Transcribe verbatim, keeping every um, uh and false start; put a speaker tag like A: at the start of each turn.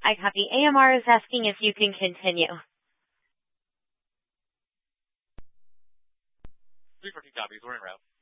A: I copy. A M R is asking if you can continue.
B: three fourteen copies. We're en route.